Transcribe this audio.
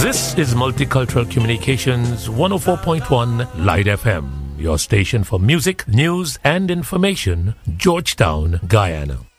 This is Multicultural Communications 104.1 Light FM, your station for music, news, and information, Georgetown, Guyana.